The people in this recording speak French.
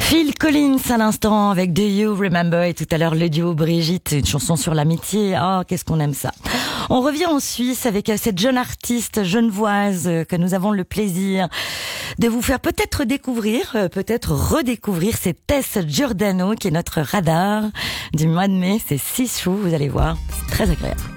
Phil Collins à l'instant avec Do You Remember, et tout à l'heure le duo Brigitte, une chanson sur l'amitié. Oh, qu'est-ce qu'on aime ça. On revient en Suisse avec cette jeune artiste genevoise que nous avons le plaisir de vous faire peut-être découvrir, peut-être redécouvrir. C'est Tess Giordano qui est notre radar du mois de mai. C'est 6 chou, vous allez voir, c'est très agréable.